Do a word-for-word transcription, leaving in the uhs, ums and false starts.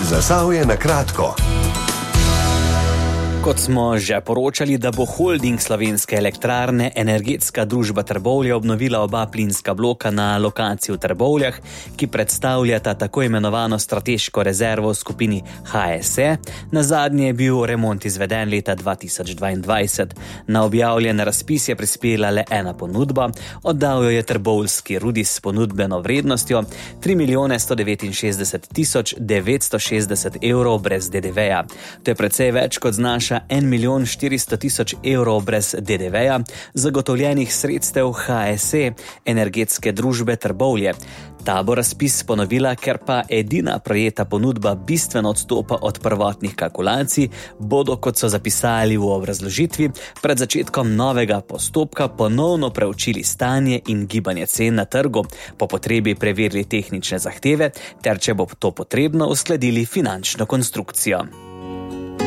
Zasavje na kratko. Kot smo že poročali, da bo holding Slovenske elektrarne Energetska družba Trbovlje obnovila oba plinska bloka na lokaciji v Trbovljah, ki predstavljata tako imenovano strateško rezervo v skupini H S E. Nazadnje je bil remont izveden leta dva tisoč dvaindvajset. Na objavljen razpis je prispela le ena ponudba, oddal jo je trboveljski Rudis s ponudbeno vrednostjo tri milijone sto devetinšestdeset tisoč devetsto šestdeset evrov brez D D V-ja. To je precej več kot znaša en milijon štiristo tisoč evrov brez D D V-ja zagotovljenih sredstev H S E Energetske družbe Trbovlje. Ta bo razpis ponovila, ker pa edina prejeta ponudba bistveno odstopa od prvotnih kalkulacij, bodo, kot so zapisali v obrazložitvi, pred začetkom novega postopka ponovno preučili stanje in gibanje cen na trgu, po potrebi preverili tehnične zahteve ter, če bo to potrebno, uskladili finančno konstrukcijo.